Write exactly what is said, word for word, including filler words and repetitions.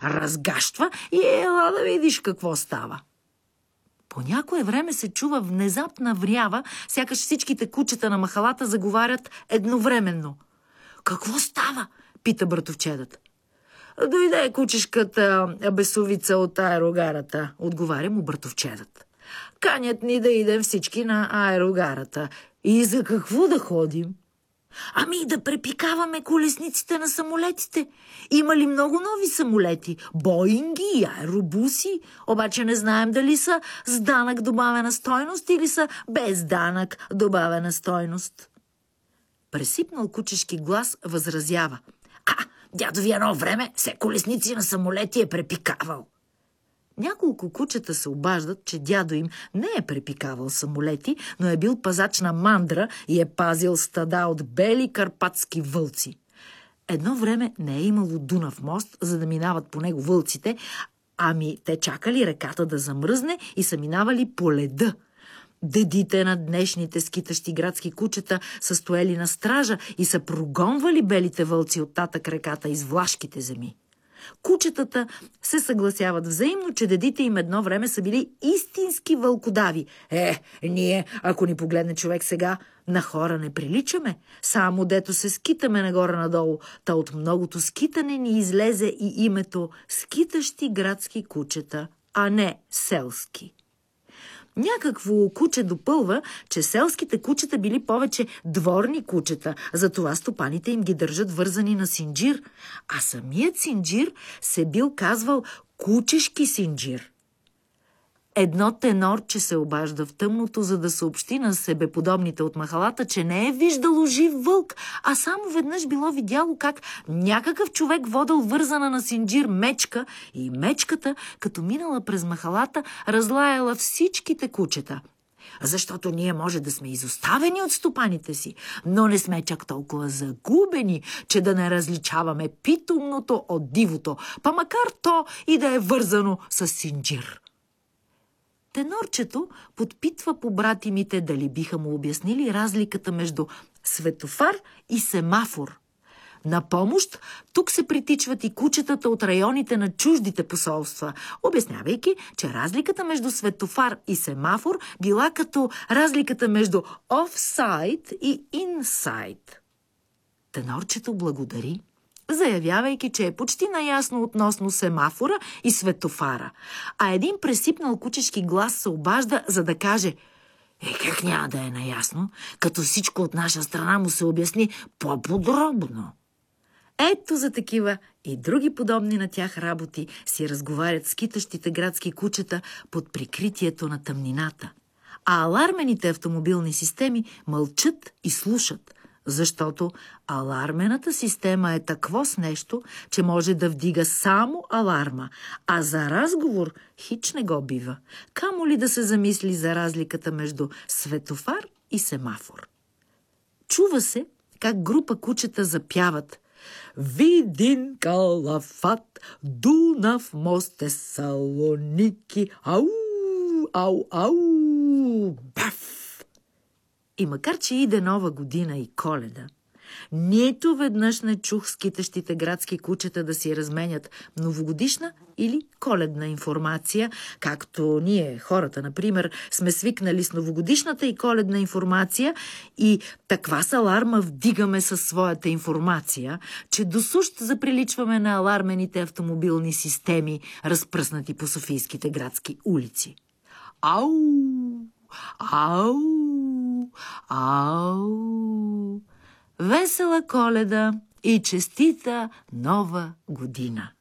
разгащва и ела да видиш какво става. По някое време се чува внезапна врява, сякаш всичките кучета на махалата заговарят едновременно. «Какво става?» пита братовчедът. «Дойде кучешката бесовица от аерогарата», отговаря му братовчедът. «Канят ни да идем всички на аерогарата. И за какво да ходим?» «Ами да препикаваме колесниците на самолетите. Има ли много нови самолети? Боинги и аеробуси? Обаче не знаем дали са с данък добавена стойност или са без данък добавена стойност». Пресипнал кучешки глас възразява. «А, дядо ви едно време все колесници на самолети е препикавал». Няколко кучета се обаждат, че дядо им не е препикавал самолети, но е бил пазач на мандра и е пазил стада от бели карпатски вълци. Едно време не е имало Дунав мост, за да минават по него вълците, ами те чакали реката да замръзне и са минавали по леда. Дедите на днешните скитащи градски кучета са стояли на стража и са прогонвали белите вълци от татък реката из влашките земи. Кучетата се съгласяват взаимно, че дедите им едно време са били истински вълкодави. Е, ние, ако ни погледне човек сега, на хора не приличаме, само дето се скитаме нагоре-надолу, та от многото скитане ни излезе и името скитащи градски кучета, а не селски. Някакво куче допълва, че селските кучета били повече дворни кучета, затова стопаните им ги държат вързани на синджир, а самият синджир се бил казвал кучешки синджир. Едно тенорче се обажда в тъмното, за да съобщи на себеподобните от махалата, че не е виждало жив вълк, а само веднъж било видяло как някакъв човек водел вързана на синджир мечка и мечката, като минала през махалата, разлаяла всичките кучета. Защото ние може да сме изоставени от стопаните си, но не сме чак толкова загубени, че да не различаваме питомното от дивото, па макар то и да е вързано с синджир. Тенорчето подпитва побратимите дали биха му обяснили разликата между светофар и семафор. На помощ тук се притичват и кучетата от районите на чуждите посолства, обяснявайки, че разликата между светофар и семафор била като разликата между офсайд и инсайд. Тенорчето благодари, заявявайки, че е почти наясно относно семафора и светофара, а един пресипнал кучешки глас се обажда, за да каже: «Е, как няма да е наясно, като всичко от наша страна му се обясни по-подробно?» Ето за такива и други подобни на тях работи си разговарят скитащите градски кучета под прикритието на тъмнината. А алармените автомобилни системи мълчат и слушат, защото алармената система е такво с нещо, че може да вдига само аларма, а за разговор хич не го бива, камо ли да се замисли за разликата между светофар и семафор. Чува се как група кучета запяват: «Видин Калафат, Дунав мост, Салоники, ау, ау, ау, баф!» И макар че иде нова година и Коледа, нито веднъж не чух скитащите градски кучета да си разменят новогодишна или коледна информация, както ние, хората, например, сме свикнали с новогодишната и коледна информация и таква с аларма вдигаме със своята информация, че досущ заприличваме на алармените автомобилни системи, разпръснати по софийските градски улици. Ау! Ау! Ау! Весела Коледа и честита Нова година!